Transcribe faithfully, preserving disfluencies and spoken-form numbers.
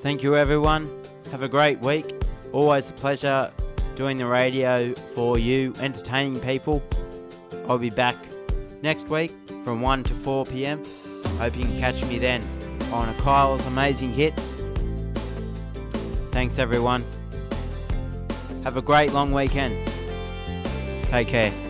Thank you, everyone. Have a great week. Always a pleasure doing the radio for you, entertaining people. I'll be back next week from one to four p m. Hope you can catch me then on Kyle's Amazing Hits. Thanks, everyone. Have a great long weekend. Take care.